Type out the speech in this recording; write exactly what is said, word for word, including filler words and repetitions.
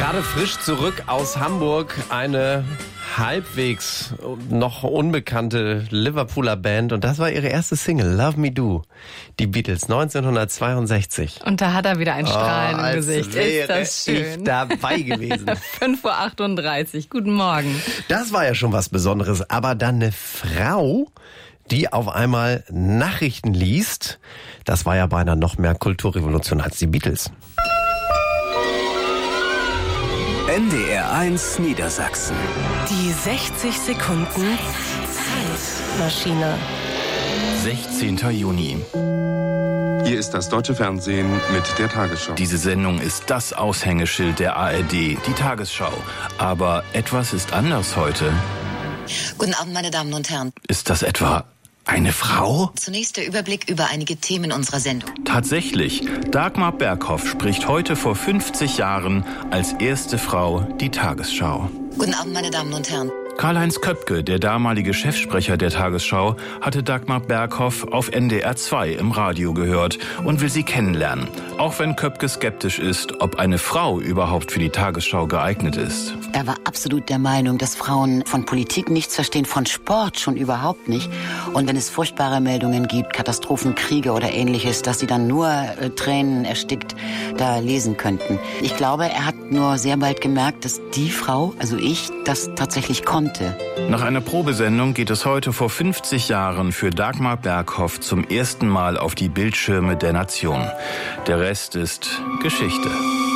Gerade frisch zurück aus Hamburg, eine halbwegs noch unbekannte Liverpooler Band, und das war ihre erste Single, Love Me Do, die Beatles, neunzehnhundertzweiundsechzig. Und da hat er wieder ein Strahlen oh, im Gesicht. Ist das schön. Ich dabei gewesen. fünf Uhr achtunddreißig, guten Morgen. Das war ja schon was Besonderes, aber dann eine Frau, die auf einmal Nachrichten liest, das war ja beinahe noch mehr Kulturrevolution als die Beatles. N D R eins Niedersachsen. Die sechzig Sekunden Zeitmaschine. sechzehnter Juni. Hier ist das deutsche Fernsehen mit der Tagesschau. Diese Sendung ist das Aushängeschild der A R D, die Tagesschau. Aber etwas ist anders heute. Guten Abend, meine Damen und Herren. Ist das etwa eine Frau? Zunächst der Überblick über einige Themen unserer Sendung. Tatsächlich, Dagmar Berghoff spricht heute vor fünfzig Jahren als erste Frau die Tagesschau. Guten Abend, meine Damen und Herren. Karl-Heinz Köpke, der damalige Chefsprecher der Tagesschau, hatte Dagmar Berghoff auf N D R zwei im Radio gehört und will sie kennenlernen. Auch wenn Köpke skeptisch ist, ob eine Frau überhaupt für die Tagesschau geeignet ist. Er war absolut der Meinung, dass Frauen von Politik nichts verstehen, von Sport schon überhaupt nicht. Und wenn es furchtbare Meldungen gibt, Katastrophen, Kriege oder Ähnliches, dass sie dann nur äh, Tränen erstickt da lesen könnten. Ich glaube, er hat nur sehr bald gemerkt, dass die Frau, also ich, das tatsächlich konnte. Nach einer Probesendung geht es heute vor fünfzig Jahren für Dagmar Berghoff zum ersten Mal auf die Bildschirme der Nation. Der Rest ist Geschichte.